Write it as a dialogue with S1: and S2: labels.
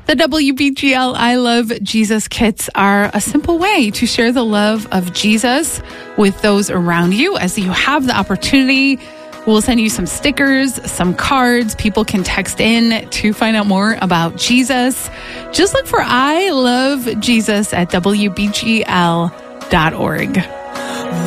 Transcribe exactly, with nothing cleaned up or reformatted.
S1: The W B G L I Love Jesus kits are a simple way to share the love of Jesus with those around you. As you have the opportunity, we'll send you some stickers, some cards. People can text in to find out more about Jesus. Just look for I Love Jesus at W B G L dot org.